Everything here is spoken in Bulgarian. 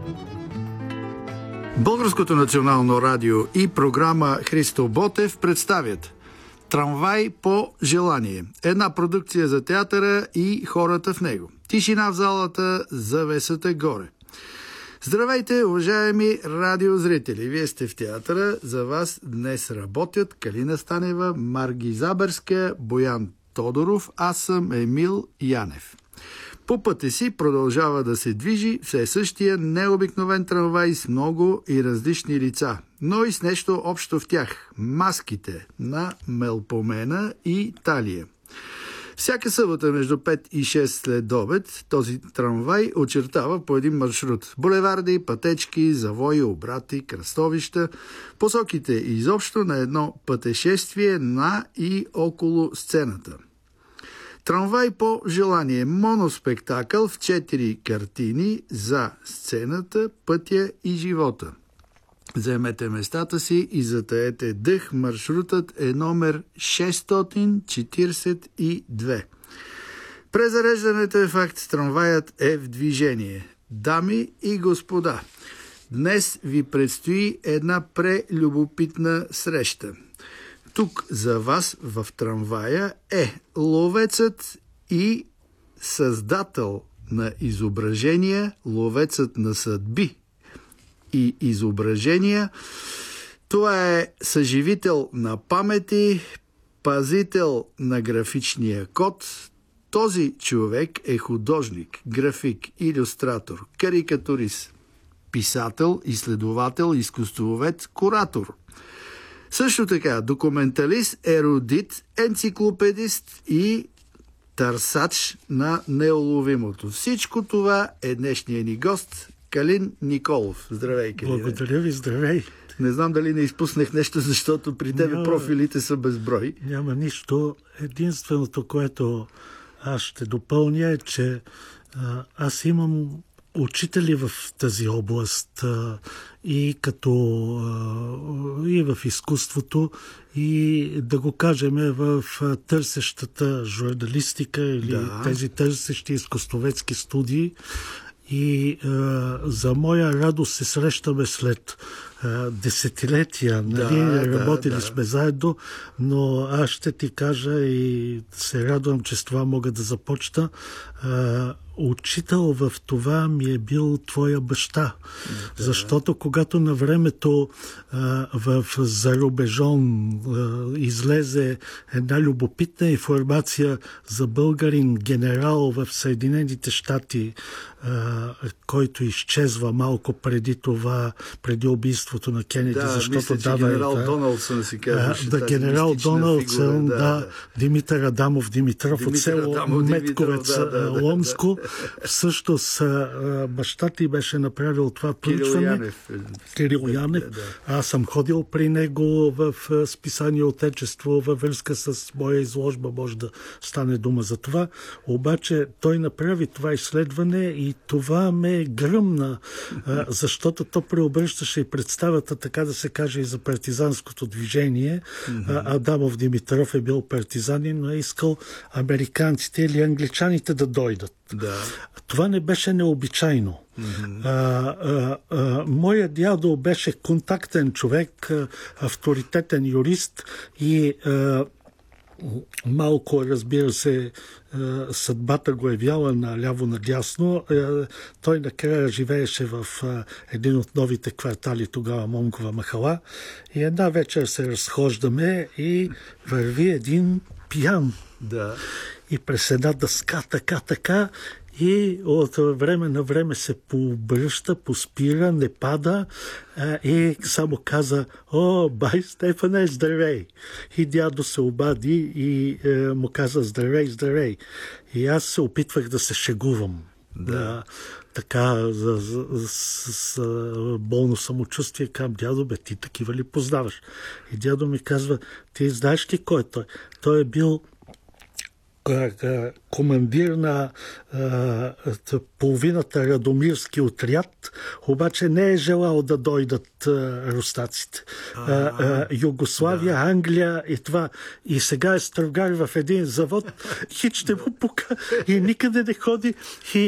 Българското национално радио и програма Христо Ботев представят "Трамвай по желание". Една продукция за театъра и хората в него. Тишина в залата, завесата горе. Здравейте, уважаеми радиозрители! Вие сте в театъра. За вас днес работят Калина Станева, Марги Забърска, Боян Тодоров. Аз съм Емил Янев. По пътя си продължава да се движи все същия необикновен трамвай с много и различни лица, но и с нещо общо в тях – маските на Мелпомена и Талия. Всяка събота между 5 и 6 след обед този трамвай очертава по един маршрут. Булеварди, пътечки, завои, обрати, кръстовища. Посоките изобщо на едно пътешествие на и около сцената. Трамвай по желание – моноспектакъл в 4 картини за сцената, пътя и живота. Заемете местата си и затаете дъх. Маршрутът е номер 642. Презареждането е факт. Трамваят е в движение. Дами и господа, днес ви предстои една прелюбопитна среща. Тук за вас в трамвая е ловецът и създател на изображения, ловецът на съдби и изображения. Това е съживител на памети, пазител на графичния код. Този човек е художник, график, илюстратор, карикатурист, писател, изследовател, изкуствовед, куратор. Също така документалист, ерудит, енциклопедист и търсач на неуловимото. Всичко това е днешния ни гост Калин Николов. Здравей, Калин. Благодаря ви, здравей. Не знам дали не изпуснах нещо, защото при тебе профилите са безброй. Няма нищо. Единственото, което аз ще допълня е, че аз имам учители в тази област и в изкуството, и да го кажем в търсещата журналистика или тези търсещи изкуствоведски студии. И за моя радост се срещаме след десетилетия. Работили сме заедно, но аз ще ти кажа и се радвам, че с това мога да започна. Учител в това ми е бил твоя баща. Защото когато на времето в Зарубежон излезе една любопитна информация за българин генерал в Съединените щати, който изчезва малко преди това, преди убийството на Кенеди, защото генерал Доналдсън си казваше. Генерал Доналдсън, Димитър Адамов Димитров от село Метковец, Ломско. Всъщност баща ти беше направил това проучване. Кирил Янев. Аз съм ходил при него в списание Отечество във връзка с моя изложба, може да стане дума за това. Обаче той направи това изследване и това ме гръмна, защото то преобръщаше и представата, така да се каже, и за партизанското движение. Адамов Димитров е бил партизанин, но е искал американците или англичаните да дойдат. Това не беше необичайно. Моя дядо беше контактен човек, авторитетен юрист и малко, разбира се, съдбата го е вяла наляво-надясно. Той накрая живееше в един от новите квартали, тогава Монгова махала. И една вечер се разхождаме и върви един пиян. И през една дъска, така, и от време на време се пообръща, поспира, не пада и само каза: "О, бай Стефане, здравей!" И дядо се обади и му каза: "Здравей!" И аз се опитвах да се шегувам. Така, с болно самочувствие, към дядо: "Бе, ти такива ли познаваш?" И дядо ми казва: "Ти знаеш ли кой е той? Той е бил командир на половината радомирски отряд, обаче не е желал да дойдат рустаците. Югославия, Англия и това. И сега е строгар в един завод, хич не му пука и никъде не ходи. И